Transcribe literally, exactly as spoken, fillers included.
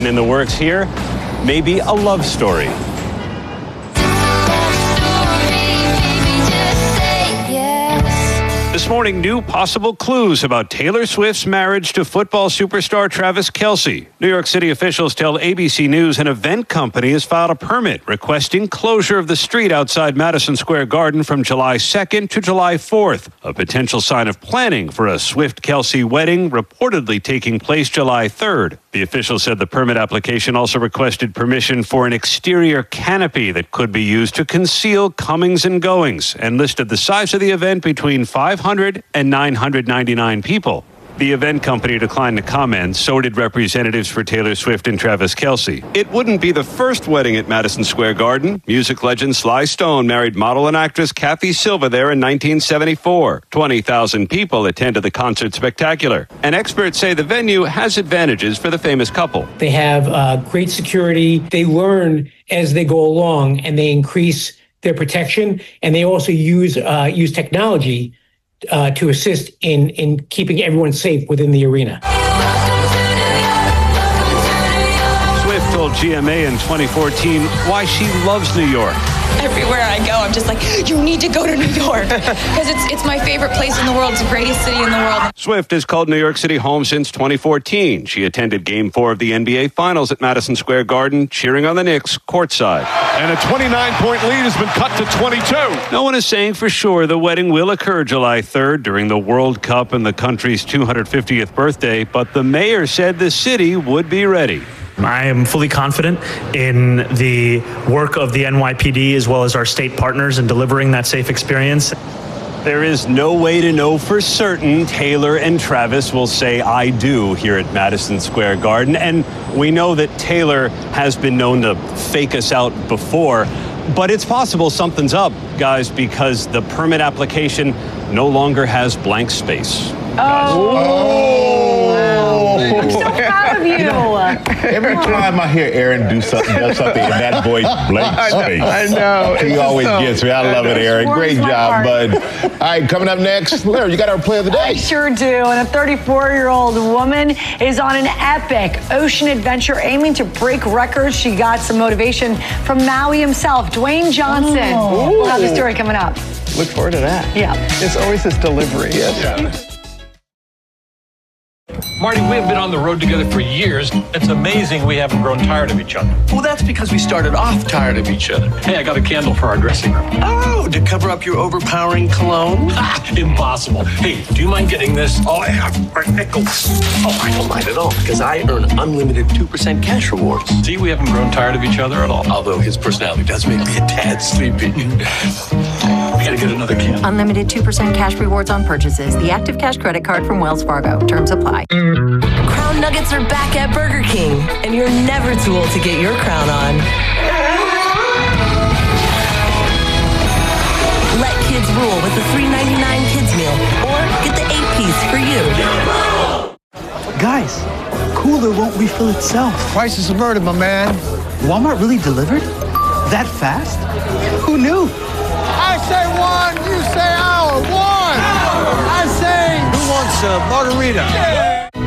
In the works here, maybe a love story. This morning, new possible clues about Taylor Swift's marriage to football superstar Travis Kelce. New York City officials tell A B C News an event company has filed a permit requesting closure of the street outside Madison Square Garden from July second to July fourth, a potential sign of planning for a Swift-Kelce wedding reportedly taking place July third. The officials said the permit application also requested permission for an exterior canopy that could be used to conceal comings and goings, and listed the size of the event between five hundred and nine hundred ninety-nine people. The event company declined to comment, so did representatives for Taylor Swift and Travis Kelce. It wouldn't be the first wedding at Madison Square Garden. Music legend Sly Stone married model and actress Kathy Silva there in nineteen seventy-four. twenty thousand people attended the concert spectacular. And experts say the venue has advantages for the famous couple. They have uh, great security. They learn as they go along, and they increase their protection. And they also use uh, use technology Uh, to assist in, in keeping everyone safe within the arena. Swift told G M A in twenty fourteen why she loves New York. Everywhere I go, I'm just like, you need to go to New York because it's it's my favorite place in the world. It's the greatest city in the world. Swift has called New York City home since twenty fourteen. She attended Game four of the N B A Finals at Madison Square Garden, cheering on the Knicks courtside. And a twenty-nine point lead has been cut to twenty-two. No one is saying for sure the wedding will occur July third during the World Cup and the country's two hundred fiftieth birthday, but the mayor said the city would be ready. I am fully confident in the work of the N Y P D as well as our state partners in delivering that safe experience. There is no way to know for certain Taylor and Travis will say I do here at Madison Square Garden. And we know that Taylor has been known to fake us out before. But it's possible something's up, guys, because the permit application no longer has blank space. Oh. oh. I'm so proud of you. you know, every time I hear Aaron do something, does something in that voice, blank space. I know. He always so, gets me. I love it, Aaron. Great job, bud. All right, coming up next, Larry, you got our play of the day. I sure do. And a thirty-four-year-old woman is on an epic ocean adventure aiming to break records. She got some motivation from Maui himself, Dwayne Johnson. Oh. We'll have the story coming up. Look forward to that. Yeah. It's always his delivery. Yes. Yeah. Marty, we have been on the road together for years. It's amazing we haven't grown tired of each other. Well, that's because we started off tired of each other. Hey, I got a candle for our dressing room. Oh, to cover up your overpowering cologne? Ah, impossible. Hey, do you mind getting this? Oh, I have my nickels. Oh, I don't mind at all, because I earn unlimited two percent cash rewards. See, we haven't grown tired of each other at all. Although his personality does make me a tad sleepy. We gotta get another candle. Unlimited two percent cash rewards on purchases. The Active Cash credit card from Wells Fargo. Terms apply. Crown Nuggets are back at Burger King, and you're never too old to get your crown on. Let kids rule with the three ninety-nine kids meal, or get the eight piece for you. Guys, cooler won't refill itself. Prices averted, my man. Walmart really delivered? That fast? Who knew? I say one, you say hour. One. I say, who wants a margarita? Yeah.